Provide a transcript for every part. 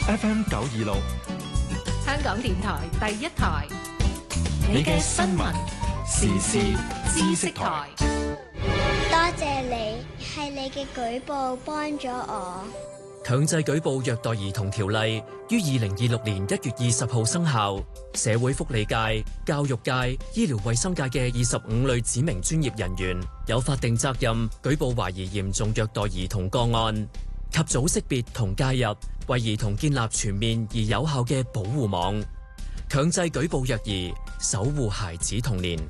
FM 926， 香港電台第一台， 你嘅新聞時事知識台。 多謝你，係你嘅舉報幫咗我。 強制舉報虐待兒童條例於2026年1月20號生效。社會福利界、教育界、醫療衛生界嘅25類指明專業人員有法定責任舉報懷疑嚴重虐待兒童個案，及早識別同介入，為兒童建立全面而有效嘅保護網，強制舉報虐兒，守護孩子童年。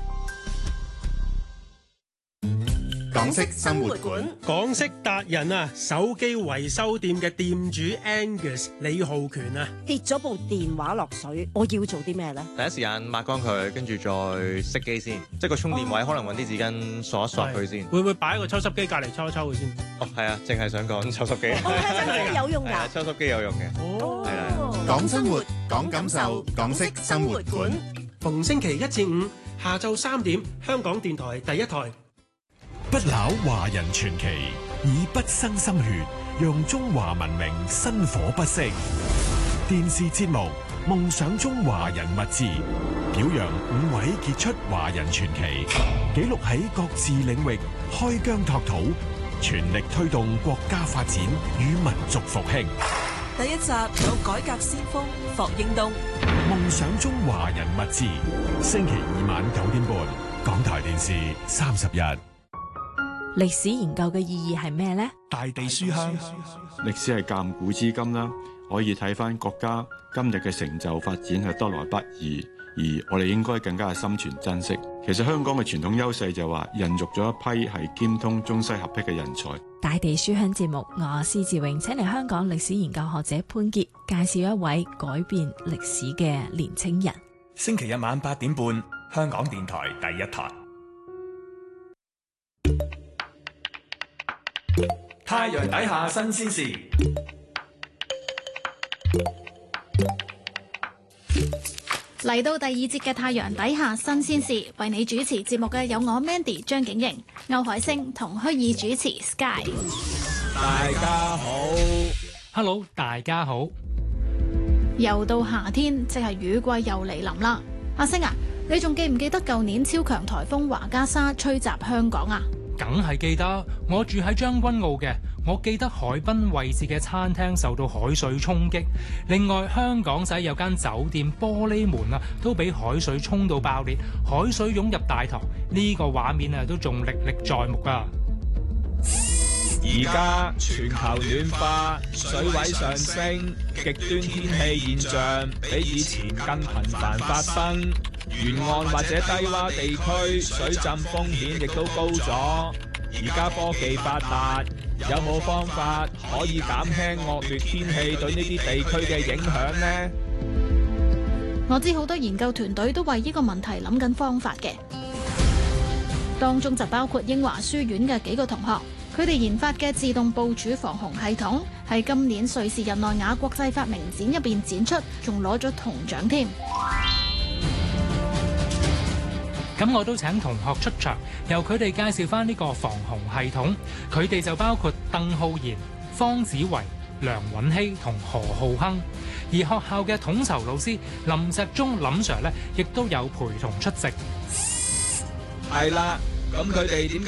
港式生活館， 港式達人啊，手機維修店嘅店主 Angus 李浩權啊， 跌咗部電話落水，我要做啲咩呢？ 第一時間抹乾佢，跟住再熄機先，即係個充電位可能揾啲紙巾索一索佢先。 會唔會擺個抽濕機隔離抽一抽佢先？ 哦，係啊，淨係想講抽濕機。 真係有用㗎， 抽濕機有用嘅。 哦， 係啦。 講生活，講感受，港式生活館。 逢星期1至5下晝3點，香港電台第一台。 不朽華人傳奇，以不生心血，讓中華文明薪火不息。電視節目《夢想中華人物誌》，表揚5位傑出華人傳奇，記錄喺各自領域開疆拓土，全力推動國家發展與民族復興。 第一集有改革先鋒霍英東，《 夢想中華人物誌》，星期2晚9點半，港台電視31。 歷史研究嘅意義係咩呢？ 大地書香， 歷史係鑑古知今啦，可以睇翻國家今日嘅成就發展係得來不易，而我哋應該更加係心存珍惜。其實香港嘅傳統優勢就話孕育咗一批係兼通中西合璧嘅人才。 大地書香節目，我施志榮請嚟香港歷史研究學者潘傑介紹一位改變歷史嘅年青人。 星期日晚8點半，香港電台第一台。太陽底下新鮮事， 嚟到第2節嘅太陽底下新鮮事，為你主持節目嘅有我 Mandy 張景瑩、歐海星同虛擬主持 Sky。 大家好 ，Hello， 大家好。 又到夏天，即係雨季又嚟臨啦。阿星啊，你仲記唔記得舊年超強颱風華加莎吹襲香港啊？ 梗係記得，我住喺將軍澳嘅，我記得海濱位置嘅餐廳受到海水衝擊。另外，香港仔有間酒店玻璃門啊，都俾海水衝到爆裂，海水湧入大堂，呢個畫面啊都仲歷歷在目啊！ 而家全球暖化、水位上升、極端天氣現象比以前更頻繁發生。沿岸或者低洼地區水浸風險亦都高咗。而家科技發達，有冇方法可以減輕惡劣天氣對呢啲地區嘅影響呢？ 我知好多研究團隊都為呢個問題諗緊方法嘅，當中就包括英華書院嘅幾個同學，佢哋研發嘅自動部署防洪系統喺今年瑞士日內瓦國際發明展入邊展出，仲攞咗銅獎添。 咁我都請同學出場，由佢哋介紹翻呢個防洪系統。佢哋就包括鄧浩然、方子維、梁允熙同何浩亨。而學校嘅統籌老師林石忠林 Sir 咧，亦都有陪同出席。 係啦，咁佢哋點